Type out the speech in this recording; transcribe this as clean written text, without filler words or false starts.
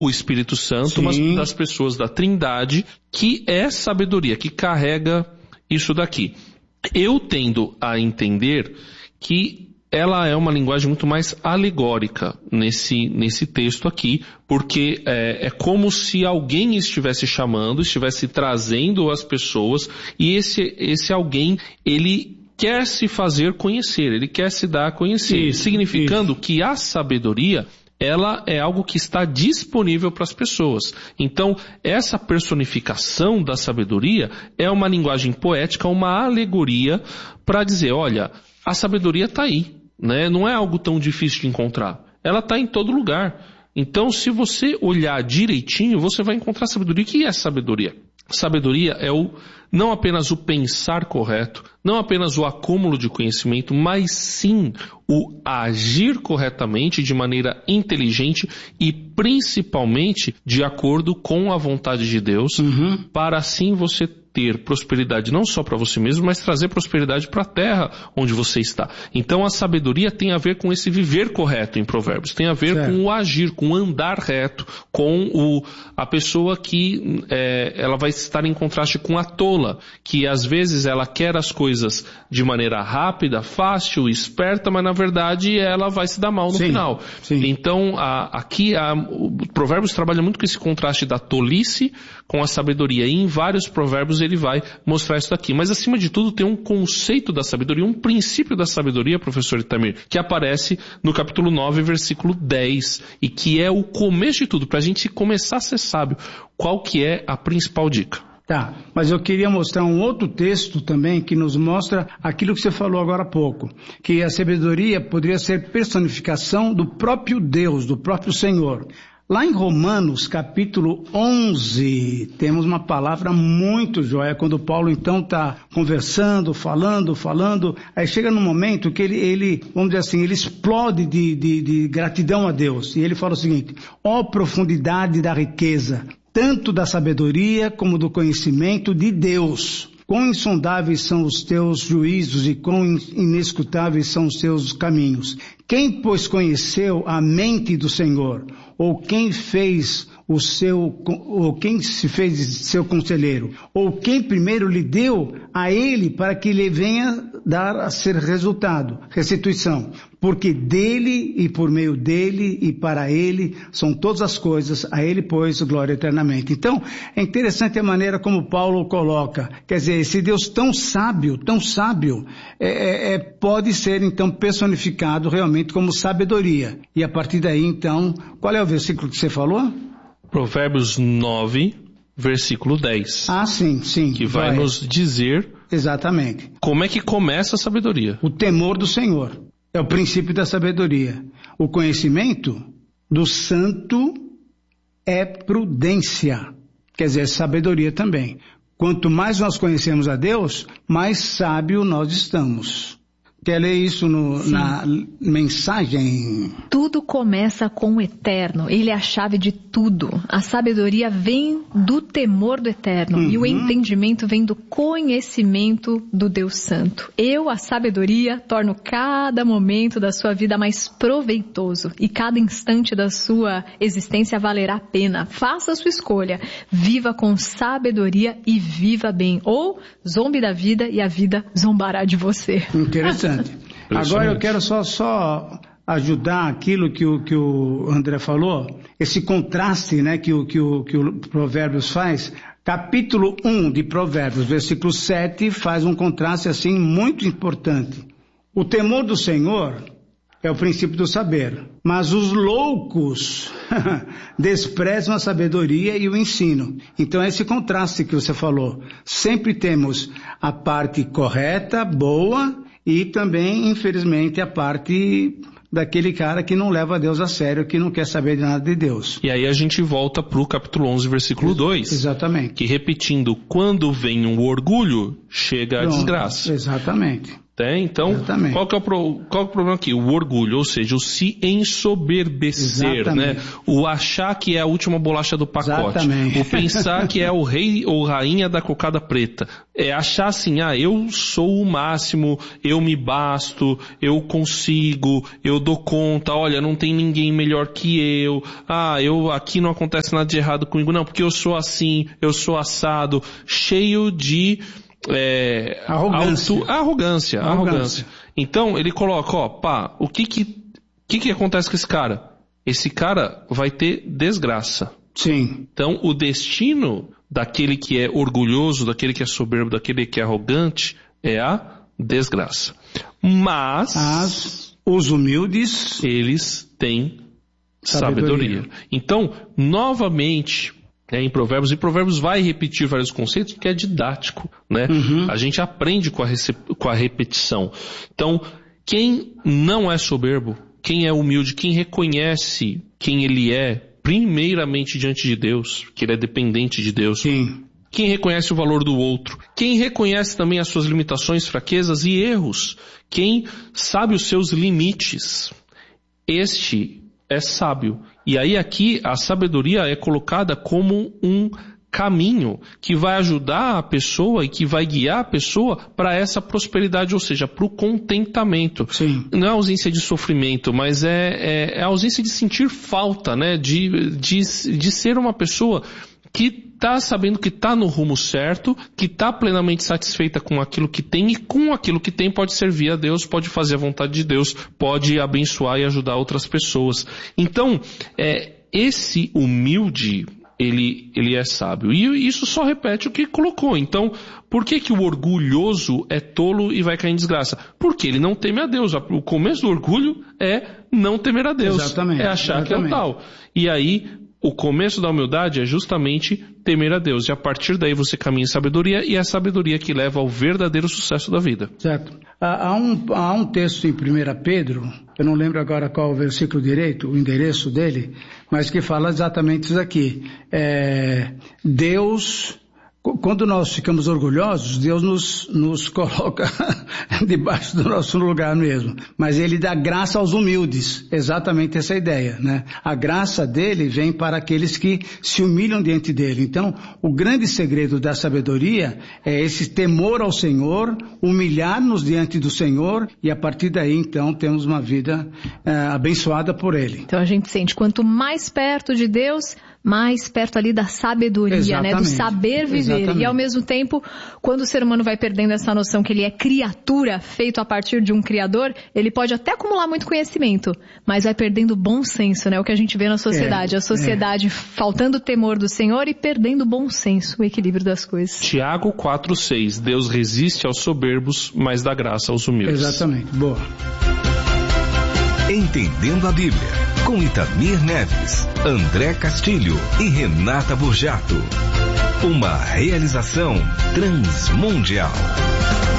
o Espírito Santo, Sim. mas das pessoas da Trindade, que é sabedoria, que carrega isso daqui. Eu tendo a entender que ela é uma linguagem muito mais alegórica nesse texto aqui, porque é como se alguém estivesse chamando, estivesse trazendo as pessoas, e esse alguém, ele quer se fazer conhecer, ele quer se dar a conhecer, Isso, significando que a sabedoria, ela é algo que está disponível para as pessoas. Então, essa personificação da sabedoria é uma linguagem poética, uma alegoria para dizer, olha, a sabedoria está aí, né? Não é algo tão difícil de encontrar. Ela está em todo lugar. Então, se você olhar direitinho, você vai encontrar sabedoria. O que é sabedoria? Sabedoria é não apenas o pensar correto, não apenas o acúmulo de conhecimento, mas sim o agir corretamente, de maneira inteligente e principalmente de acordo com a vontade de Deus, para assim você ter prosperidade não só para você mesmo, mas trazer prosperidade para a terra onde você está. Então a sabedoria tem a ver com esse viver correto em Provérbios, tem a ver com o agir, com o andar reto, com a pessoa que ela vai estar em contraste com a tola, que às vezes ela quer as coisas de maneira rápida, fácil, esperta, mas na verdade ela vai se dar mal no final. Sim. Então aqui o Provérbios trabalha muito com esse contraste da tolice com a sabedoria, e em vários provérbios ele vai mostrar isso daqui. Mas acima de tudo tem um conceito da sabedoria, um princípio da sabedoria, professor Itamir, que aparece no capítulo 9, versículo 10, e que é o começo de tudo, para a gente começar a ser sábio. Qual que é a principal dica? Tá, mas eu queria mostrar um outro texto também que nos mostra aquilo que você falou agora há pouco, que a sabedoria poderia ser personificação do próprio Deus, do próprio Senhor. Lá em Romanos, capítulo 11, temos uma palavra muito joia, quando Paulo então está conversando, falando, aí chega num momento que ele, vamos dizer assim, ele explode de gratidão a Deus, e ele fala o seguinte: ó profundidade da riqueza, tanto da sabedoria como do conhecimento de Deus. Quão insondáveis são os teus juízos e quão inescrutáveis são os teus caminhos. Quem, pois, conheceu a mente do Senhor? Ou quem se fez seu conselheiro? Ou quem primeiro lhe deu a ele para que lhe venha dar a ser restituição? Porque dele e por meio dele e para ele são todas as coisas, a ele, pois, glória eternamente. Então, é interessante a maneira como Paulo coloca, quer dizer, esse Deus tão sábio, pode ser então personificado realmente como sabedoria. E a partir daí, então, qual é o versículo que você falou? Provérbios 9, versículo 10. Ah, sim. Que vai nos dizer exatamente como é que começa a sabedoria. O temor do Senhor é o princípio da sabedoria. O conhecimento do santo é prudência, quer dizer, sabedoria também. Quanto mais nós conhecemos a Deus, mais sábio nós estamos. Quer ler isso na mensagem? Tudo começa com o eterno. Ele é a chave de tudo. A sabedoria vem do temor do eterno. E o entendimento vem do conhecimento do Deus Santo. A sabedoria, torno cada momento da sua vida mais proveitoso. E cada instante da sua existência valerá a pena. Faça a sua escolha. Viva com sabedoria e viva bem. Ou zombe da vida e a vida zombará de você. Interessante. Agora eu quero só ajudar aquilo que o André falou, esse contraste, né, que o Provérbios faz. Capítulo 1 de Provérbios, versículo 7, faz um contraste assim muito importante. O temor do Senhor é o princípio do saber, mas os loucos desprezam a sabedoria e o ensino. Então é esse contraste que você falou. Sempre temos a parte correta, boa, e também, infelizmente, a parte daquele cara que não leva Deus a sério, que não quer saber de nada de Deus. E aí a gente volta para o capítulo 11, versículo 2. Exatamente. Que repetindo, quando vem o orgulho, chega a desgraça. Exatamente. Então, qual que é o problema aqui? O orgulho, ou seja, o se ensoberbecer, né? O achar que é a última bolacha do pacote. O pensar que é o rei ou rainha da cocada preta. É achar assim, eu sou o máximo, eu me basto, eu consigo, eu dou conta, olha, não tem ninguém melhor que eu, aqui não acontece nada de errado comigo, não, porque eu sou assim, eu sou assado, cheio de... Arrogância. Então ele coloca, o que acontece com esse cara? Esse cara vai ter desgraça. Sim. Então o destino daquele que é orgulhoso, daquele que é soberbo, daquele que é arrogante, é a desgraça. Mas os humildes, eles têm sabedoria. Então, novamente, em Provérbios, e Provérbios vai repetir vários conceitos, que é didático, né? A gente aprende com a repetição. Então, quem não é soberbo, quem é humilde, quem reconhece quem ele é, primeiramente diante de Deus, que ele é dependente de Deus. Sim. Quem reconhece o valor do outro, quem reconhece também as suas limitações, fraquezas e erros, quem sabe os seus limites, este é sábio. E aí aqui a sabedoria é colocada como um caminho que vai ajudar a pessoa e que vai guiar a pessoa para essa prosperidade, ou seja, para o contentamento. Sim. Não é ausência de sofrimento, mas é a ausência de sentir falta, né? De ser uma pessoa que está sabendo que está no rumo certo, que está plenamente satisfeita com aquilo que tem, e com aquilo que tem pode servir a Deus, pode fazer a vontade de Deus, pode abençoar e ajudar outras pessoas. Então, esse humilde, ele é sábio. E isso só repete o que colocou. Então, por que o orgulhoso é tolo e vai cair em desgraça? Porque ele não teme a Deus. O começo do orgulho é não temer a Deus. Exatamente. É achar que é o tal. E aí, o começo da humildade é justamente temer a Deus. E a partir daí você caminha em sabedoria, e é a sabedoria que leva ao verdadeiro sucesso da vida. Certo. Há um texto em 1 Pedro, eu não lembro agora qual o versículo direito, o endereço dele, mas que fala exatamente isso aqui. Deus... Quando nós ficamos orgulhosos, Deus nos coloca debaixo do nosso lugar mesmo. Mas Ele dá graça aos humildes. Exatamente essa ideia, né? A graça dele vem para aqueles que se humilham diante dele. Então, o grande segredo da sabedoria é esse temor ao Senhor, humilhar-nos diante do Senhor, e a partir daí, então, temos uma vida abençoada por Ele. Então a gente sente, quanto mais perto de Deus, mais perto ali da sabedoria, né? Do saber viver. Exatamente. E ao mesmo tempo, quando o ser humano vai perdendo essa noção que ele é criatura, feito a partir de um criador, ele pode até acumular muito conhecimento, mas vai perdendo bom senso, né? O que a gente vê na sociedade. A sociedade faltando o temor do Senhor e perdendo o bom senso, o equilíbrio das coisas. Tiago 4,6. Deus resiste aos soberbos, mas dá graça aos humildes. Exatamente. Boa. Entendendo a Bíblia, com Itamir Neves, André Castilho e Renata Burjato. Uma realização Transmundial.